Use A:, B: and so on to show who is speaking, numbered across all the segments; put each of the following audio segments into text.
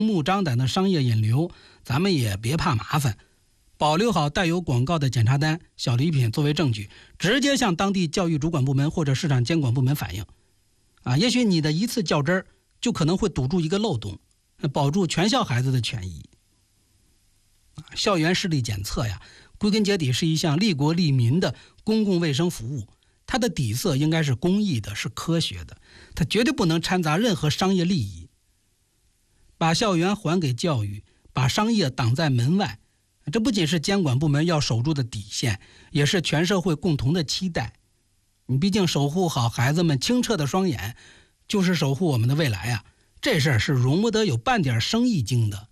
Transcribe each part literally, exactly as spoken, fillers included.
A: 目张胆的商业引流，咱们也别怕麻烦，保留好带有广告的检查单、小礼品作为证据，直接向当地教育主管部门或者市场监管部门反映。啊，也许你的一次较真儿，就可能会堵住一个漏洞，保住全校孩子的权益。校园视力检测呀，归根结底是一项利国利民的公共卫生服务，它的底色应该是公益的，是科学的，它绝对不能掺杂任何商业利益。把校园还给教育，把商业挡在门外，这不仅是监管部门要守住的底线，也是全社会共同的期待。你毕竟守护好孩子们清澈的双眼，就是守护我们的未来啊！这事儿是容不得有半点生意经的。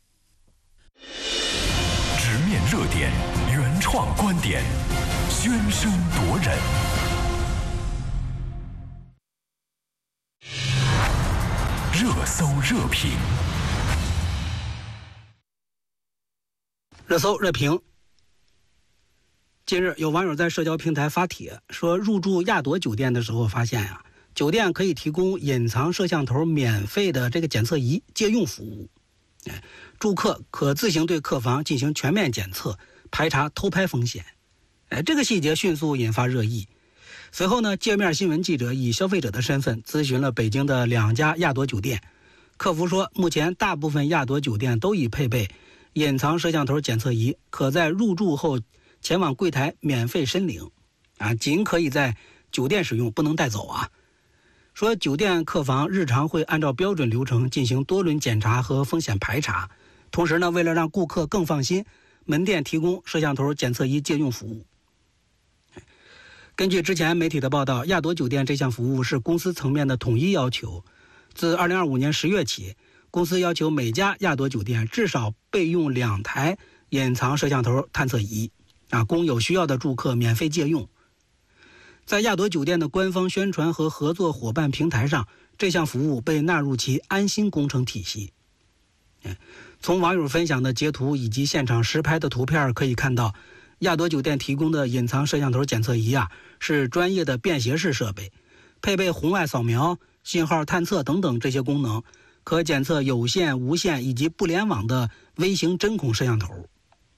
B: 直面热点，原创观点，喧声夺人。热搜热评，
A: 热搜热评。近日，有网友在社交平台发帖说，入住亚朵酒店的时候发现呀、啊，酒店可以提供隐藏摄像头免费的这个检测仪借用服务。哎，住客可自行对客房进行全面检测，排查偷拍风险。哎，这个细节迅速引发热议。随后呢，界面新闻记者以消费者的身份咨询了北京的两家亚朵酒店，客服说，目前大部分亚朵酒店都已配备隐藏摄像头检测仪，可在入住后前往柜台免费申领，啊，仅可以在酒店使用，不能带走啊。说酒店客房日常会按照标准流程进行多轮检查和风险排查，同时呢，为了让顾客更放心，门店提供摄像头检测仪借用服务。根据之前媒体的报道，亚朵酒店这项服务是公司层面的统一要求。自二零二五年十月起，公司要求每家亚朵酒店至少备用两台隐藏摄像头探测仪，啊，供有需要的住客免费借用。在亚朵酒店的官方宣传和合作伙伴平台上，这项服务被纳入其安心工程体系。从网友分享的截图以及现场实拍的图片可以看到，亚朵酒店提供的隐藏摄像头检测仪啊，是专业的便携式设备，配备红外扫描、信号探测等等这些功能，可检测有线、无线以及不联网的微型针孔摄像头。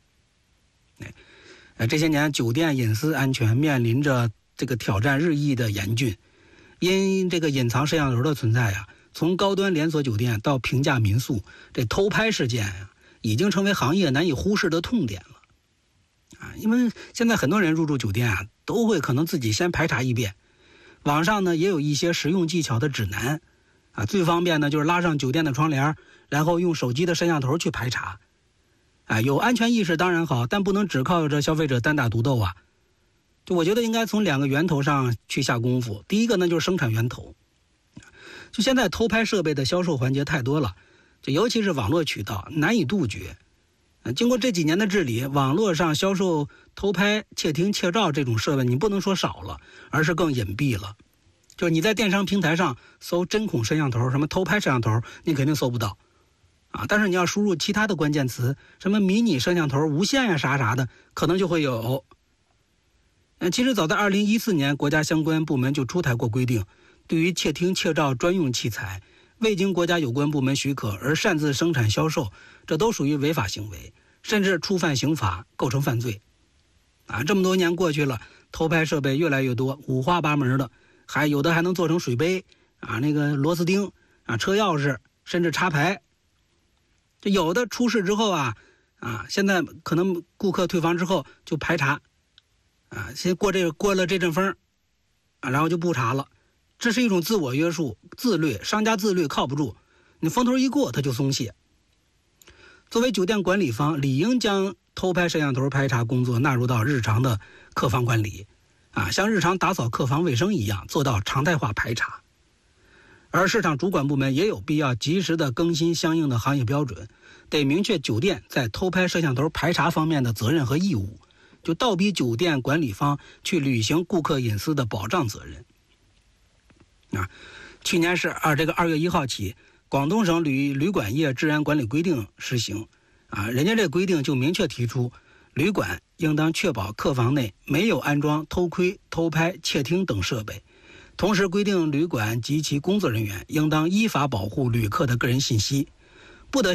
A: 这些年酒店隐私安全面临着这个挑战日益的严峻，因这个隐藏摄像头的存在呀、啊，从高端连锁酒店到平价民宿，这偷拍事件呀、啊，已经成为行业难以忽视的痛点了。啊，因为现在很多人入住酒店啊，都会可能自己先排查一遍。网上呢也有一些实用技巧的指南，啊，最方便呢就是拉上酒店的窗帘，然后用手机的摄像头去排查。啊，有安全意识当然好，但不能只靠着消费者单打独斗啊。就我觉得应该从两个源头上去下功夫。第一个呢就是生产源头。就现在偷拍设备的销售环节太多了，就尤其是网络渠道难以杜绝。经过这几年的治理，网络上销售偷拍、窃听、窃照这种设备，你不能说少了，而是更隐蔽了。就是你在电商平台上搜针孔摄像头、什么偷拍摄像头，你肯定搜不到啊。但是你要输入其他的关键词，什么迷你摄像头、无线呀、啥啥的，可能就会有。嗯，其实早在二零一四年，国家相关部门就出台过规定，对于窃听、窃照专用器材，未经国家有关部门许可而擅自生产销售，这都属于违法行为，甚至触犯刑法，构成犯罪。啊，这么多年过去了，偷拍设备越来越多，五花八门的，还有的还能做成水杯啊，那个螺丝钉啊，车钥匙，甚至插牌。这有的出事之后啊啊，现在可能顾客退房之后就排查，啊，先过这个过了这阵风，啊，然后就不查了。这是一种自我约束、自律，商家自律靠不住，你风头一过他就松懈。作为酒店管理方，理应将偷拍摄像头排查工作纳入到日常的客房管理，啊，像日常打扫客房卫生一样，做到常态化排查。而市场主管部门也有必要及时的更新相应的行业标准，得明确酒店在偷拍摄像头排查方面的责任和义务，就倒逼酒店管理方去履行顾客隐私的保障责任。啊，去年是二这个二月一号起，广东省旅旅馆业治安管理规定实行，啊，人家这规定就明确提出，旅馆应当确保客房内没有安装偷窥、偷拍、窃听等设备，同时规定旅馆及其工作人员应当依法保护旅客的个人信息，